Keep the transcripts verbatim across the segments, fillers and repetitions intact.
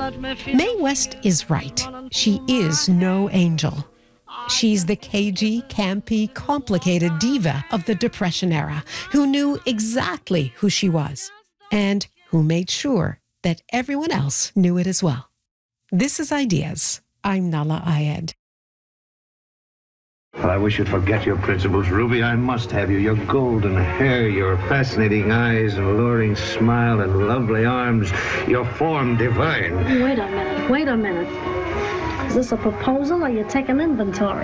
Mae West is right. She is no angel. She's the cagey, campy, complicated diva of the Depression era who knew exactly who she was and who made sure that everyone else knew it as well. This is Ideas. I'm Nahlah Ayed. Well, I wish you'd forget your principles, Ruby. I must have you. Your golden hair, your fascinating eyes and alluring smile and lovely arms, your form divine. Wait a minute, wait a minute. Is this a proposal or you taking inventory?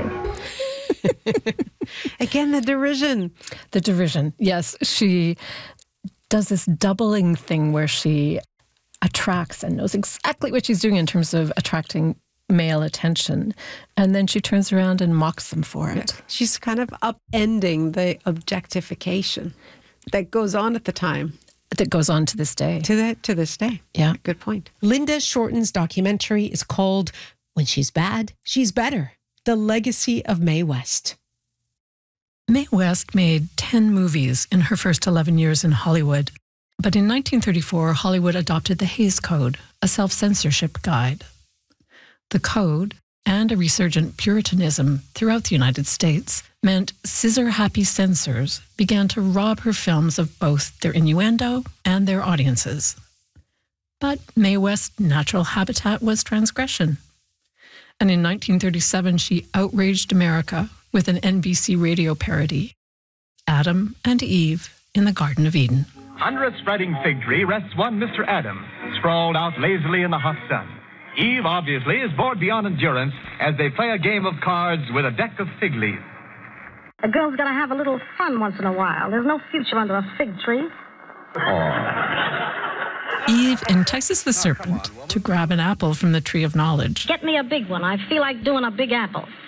Again, the derision. The derision, yes. She does this doubling thing where she attracts and knows exactly what she's doing in terms of attracting male attention. And then she turns around and mocks them for it. Yeah. She's kind of upending the objectification that goes on at the time. That goes on to this day. To, the, to this day. Yeah. Good point. Linda Shorten's documentary is called When She's Bad, She's Better: The Legacy of Mae West. Mae West made ten movies in her first eleven years in Hollywood. But in nineteen thirty-four, Hollywood adopted the Hays Code, a self-censorship guide. The code, and a resurgent Puritanism throughout the United States, meant scissor-happy censors began to rob her films of both their innuendo and their audiences. But Mae West's natural habitat was transgression. And in nineteen thirty-seven, she outraged America with an N B C radio parody, Adam and Eve in the Garden of Eden. Under a spreading fig tree rests one Mister Adam, sprawled out lazily in the hot sun. Eve, obviously, is bored beyond endurance as they play a game of cards with a deck of fig leaves. A girl's got to have a little fun once in a while. There's no future under a fig tree. Eve entices the serpent to grab an apple from the tree of knowledge. Get me a big one. I feel like doing a big apple.